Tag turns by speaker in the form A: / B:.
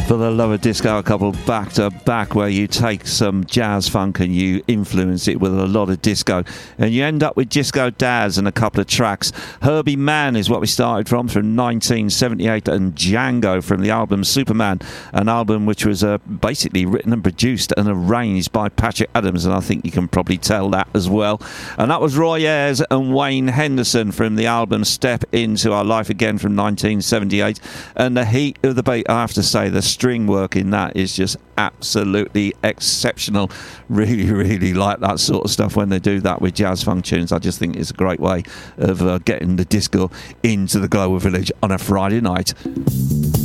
A: For the love of disco, a couple back to back where you take some jazz funk and you influence it with a lot of disco, and you end up with Disco Daz and a couple of tracks. Herbie Mann is what we started from 1978, and Django from the album Superman, an album which was basically written and produced and arranged by Patrick Adams, and I think you can probably tell that as well. And that was Roy Ayers and Wayne Henderson from the album Step Into Our Life Again from 1978, and the heat of the beat, I have to say, the string work in that is just absolutely exceptional. Really like that sort of stuff when they do that with jazz funk tunes. I just think it's a great way of getting the disco into the Global Village on a Friday night.